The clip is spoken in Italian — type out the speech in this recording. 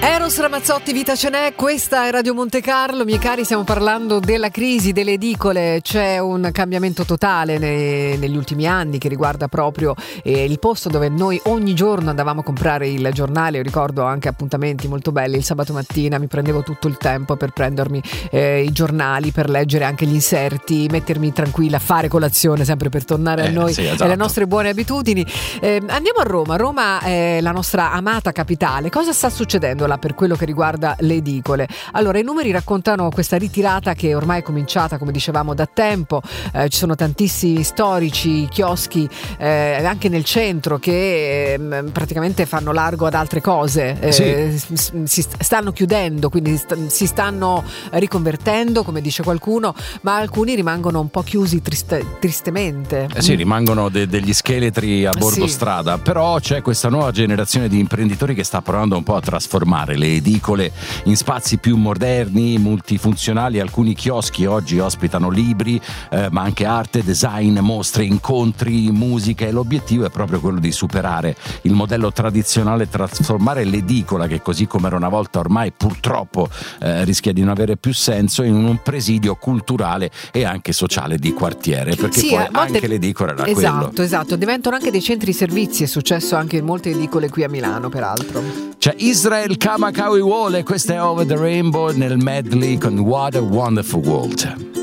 Eros Ramazzotti, Vita ce n'è, questa è Radio Monte Carlo, miei cari, stiamo parlando della crisi delle edicole. C'è un cambiamento totale negli ultimi anni che riguarda proprio il posto dove noi ogni giorno andavamo a comprare il giornale. Io ricordo anche appuntamenti molto belli, il sabato mattina mi prendevo tutto il tempo per prendermi i giornali, per leggere anche gli inserti, mettermi tranquilla, fare colazione sempre per tornare a noi sì, esatto. e alle nostre buone abitudini. Andiamo a Roma. Roma è la nostra amata capitale. Cosa sta succedendo là per quello che riguarda le edicole? Allora, i numeri raccontano questa ritirata che ormai è cominciata, come dicevamo, da tempo. Ci sono tantissimi storici, chioschi anche nel centro che praticamente fanno largo ad altre cose. Si stanno chiudendo, quindi si stanno riconvertendo, come dice qualcuno, ma alcuni rimangono un po' chiusi tristemente. Sì, rimangono degli scheletri a bordo strada, però c'è questa nuova generazione di imprenditori che sta provando un po' a trasformare le edicole in spazi più moderni, multifunzionali. Alcuni chioschi oggi ospitano libri, ma anche arte, design, mostre, incontri, musica, e l'obiettivo è proprio quello di superare il modello tradizionale, trasformare l'edicola, che così come era una volta ormai purtroppo rischia di non avere più senso, in un presidio culturale e anche sociale di quartiere, perché sì, poi anche l'edicola era quello. Esatto, diventano anche dei centri servizi, è successo anche in molte edicole qui a Milano, peraltro. C'è Israel Kamakawi Wall e questa è Over the Rainbow nel medley con What a Wonderful World.